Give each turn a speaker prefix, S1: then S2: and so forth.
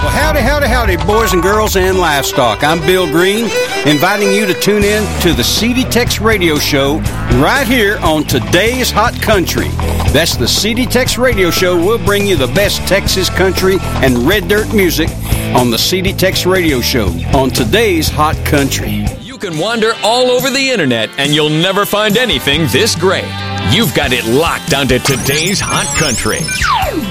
S1: Howdy, howdy, howdy, boys and girls and livestock. I'm Bill Green, inviting you to tune in to the CD Tex Radio Show right here on Today's Hot Country. That's the CD Tex Radio Show. We'll bring you the best Texas country and red dirt music on the CD Tex Radio Show on Today's Hot Country.
S2: You can wander all over the internet and you'll never find anything this great. You've got it locked onto Today's Hot Country.